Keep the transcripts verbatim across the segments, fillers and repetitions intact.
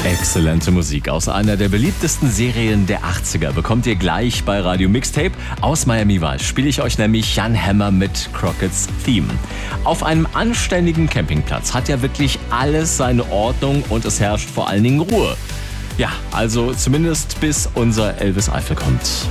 Exzellente Musik aus einer der beliebtesten Serien der achtziger bekommt ihr gleich bei Radio Mixtape. Aus Miami Vice spiele ich euch nämlich Jan Hammer mit Crockett's Theme. Auf einem anständigen Campingplatz hat ja wirklich alles seine Ordnung und es herrscht vor allen Dingen Ruhe. Ja, also zumindest bis unser Elvis Eifel kommt.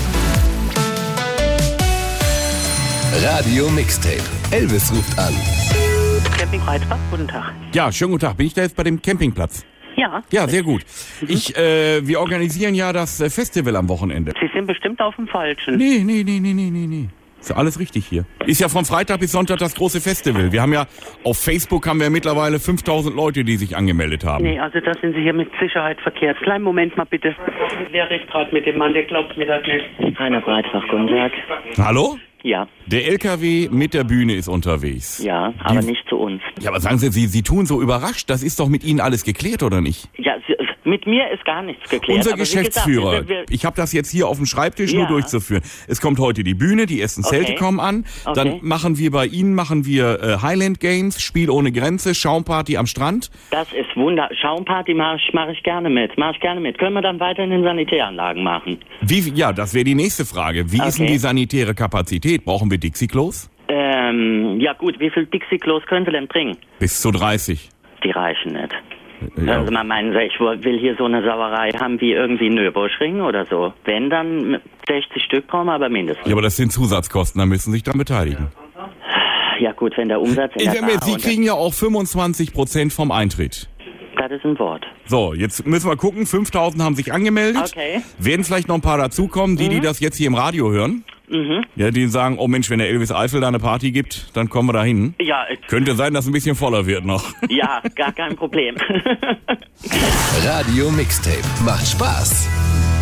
Radio Mixtape. Elvis ruft an. Camping Reitbach, guten Tag. Ja, schönen guten Tag. Bin ich da jetzt bei dem Campingplatz? Ja. Ja, sehr gut. Ich, äh, wir organisieren ja das äh, Festival am Wochenende. Sie sind bestimmt auf dem Falschen. Nee, nee, nee, nee, nee, nee, nee. Ist ja alles richtig hier. Ist ja von Freitag bis Sonntag das große Festival. Wir haben ja, auf Facebook haben wir mittlerweile fünftausend Leute, die sich angemeldet haben. Nee, also da sind Sie hier mit Sicherheit verkehrt. Kleinen Moment mal bitte. Wer redet gerade mit dem Mann, der glaubt mir das nicht. Rainer Breitbach, guten Tag. Hallo? Ja. Der L K W mit der Bühne ist unterwegs. Ja, aber Die- nicht zu uns. Ja, aber sagen Sie, Sie, Sie tun so überrascht. Das ist doch mit Ihnen alles geklärt, oder nicht? Ja, Sie, mit mir ist gar nichts geklärt. Unser aber wie gesagt, Geschäftsführer, wir- wir- ich habe das jetzt hier auf dem Schreibtisch nur Ja. durchzuführen. Es kommt heute die Bühne, die ersten Zelte Okay. kommen an. Dann Okay. machen wir bei Ihnen machen wir äh, Highland Games, Spiel ohne Grenze, Schaumparty am Strand. Das ist wunder. Schaumparty mache ich, mach ich gerne mit. Mache ich gerne mit. Können wir dann weiter in den Sanitäranlagen machen? Wie, ja, das wäre die nächste Frage. Wie ist denn Okay. die sanitäre Kapazität? Brauchen wir Dixie-Klos? Ähm, ja gut, wie viel Dixie-Klos können Sie denn bringen? Bis zu dreißig. Die reichen nicht. Ja. Also mal meinen Sie, ich will hier so eine Sauerei haben wie irgendwie Nürburgring oder so. Wenn, dann sechzig Stück brauchen wir aber mindestens. Ja, aber das sind Zusatzkosten, da müssen Sie sich dran beteiligen. Ja gut, wenn der Umsatz in Ich der sag mir, Bar Sie und kriegen ja auch fünfundzwanzig Prozent vom Eintritt. das ist ein Wort. So, jetzt müssen wir gucken, fünftausend haben sich angemeldet. Okay. Werden vielleicht noch ein paar dazukommen, die, die das jetzt hier im Radio hören. Mhm. Ja, die sagen, oh Mensch, wenn der Elvis Eifel da eine Party gibt, dann kommen wir da hin. Ja, äh, Könnte sein, dass es ein bisschen voller wird noch. ja, gar kein Problem. Radio Mixtape. Macht Spaß.